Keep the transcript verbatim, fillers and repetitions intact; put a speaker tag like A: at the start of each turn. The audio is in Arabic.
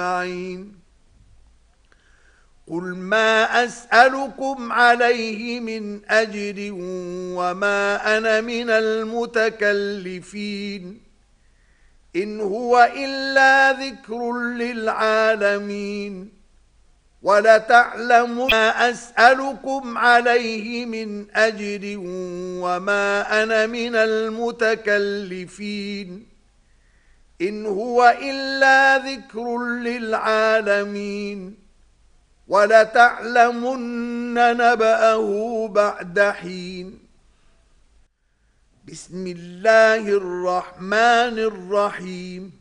A: أجمعين. قل ما أسألكم عليه من أجر وما أنا من المتكلفين إن هو إلا ذكر للعالمين. ولتعلمن ما أسألكم عليه من أجر وما أنا من المتكلفين إن هو إلا ذكر للعالمين. ولتعلمن نبأه بعد حين. بسم الله الرحمن الرحيم.